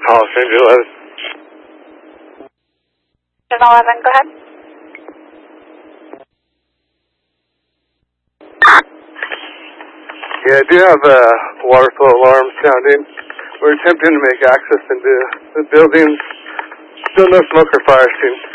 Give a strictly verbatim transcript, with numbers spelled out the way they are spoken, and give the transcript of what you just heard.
call, Stranger eleven. Stranger eleven, go ahead. Yeah, I do have a water flow alarm sounding. We're attempting to make access into the building. Still no smoke or fire seen.